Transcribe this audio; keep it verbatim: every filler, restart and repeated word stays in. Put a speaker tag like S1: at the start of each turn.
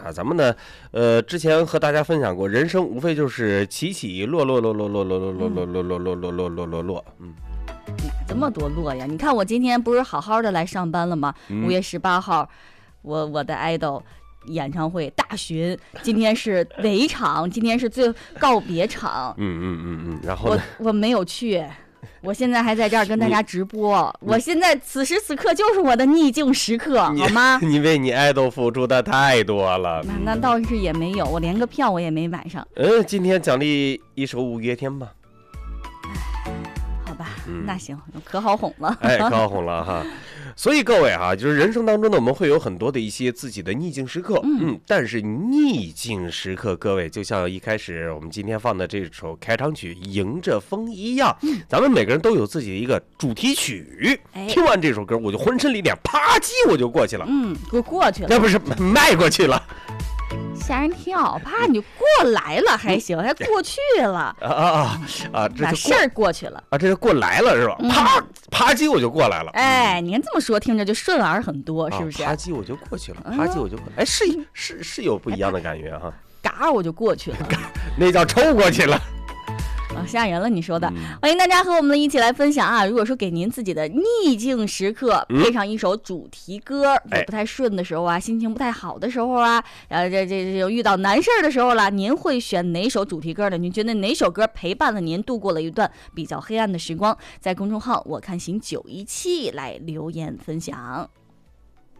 S1: 啊，咱们呢，呃，之前和大家分享过，人生无非就是起起落落落落落落落落落落落落落落落落落，嗯，
S2: 这么多落呀！你看我今天不是好好的来上班了吗？五月十八号，我我的 idol 演唱会大巡，今天是尾场，今天是最告别场。
S1: 嗯嗯嗯嗯，然后呢？
S2: 我我没有去。我现在还在这儿跟大家直播，我现在此时此刻就是我的逆境时刻，好吗？
S1: 你为你爱豆付出的太多了。
S2: 那那倒是也没有，我连个票我也没买上。
S1: 嗯，今天奖励一首五月天吧。
S2: 好吧，嗯、那行，可好哄了。
S1: 哎，可好哄了哈。所以各位哈、啊，就是人生当中呢，我们会有很多的一些自己的逆境时刻，嗯，嗯但是逆境时刻，各位就像一开始我们今天放的这首开场曲《迎着风》一样，嗯、咱们每个人都有自己的一个主题曲。哎、听完这首歌，我就浑身力量，啪叽我就过去了，
S2: 嗯，给我过去了，
S1: 那不是迈过去了。
S2: 吓人跳，啪你就过来了还行，还过去了
S1: 啊啊啊！
S2: 把事儿过去了
S1: 啊，这就过来了是吧？嗯、啪啪叽我就过来了。
S2: 哎，您这么说听着就顺耳很多，是不是？
S1: 啪叽我就过去了，啪叽我就过，哎，是是是有不一样的感觉哈。
S2: 嘎我就过去了，
S1: 那叫抽过去了。
S2: 啊，吓人了！你说的，嗯、欢迎大家和我们一起来分享啊！如果说给您自己的逆境时刻配上一首主题歌，嗯、不太顺的时候啊，心情不太好的时候啊，然后这这这遇到难事儿的时候了，您会选哪首主题歌呢？您觉得哪首歌陪伴了您度过了一段比较黑暗的时光？在公众号我看行九一七来留言分享。